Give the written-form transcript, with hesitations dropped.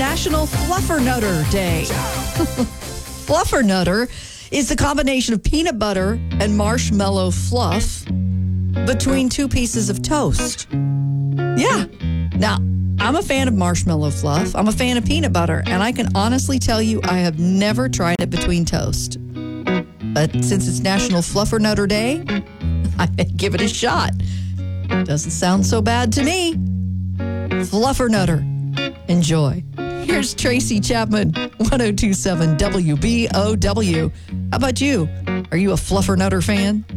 National Fluffernutter Day. Fluffernutter is the combination of peanut butter and marshmallow fluff between two pieces of toast. Yeah. Now, I'm a fan of marshmallow fluff. I'm a fan of peanut butter, and I can honestly tell you I have never tried it between toast. But since it's National Fluffernutter Day, I may give it a shot. Doesn't sound so bad to me. Fluffernutter. Enjoy. Here's Tracy Chapman, 1027 WBOW. How about you? Are you a Fluffernutter fan?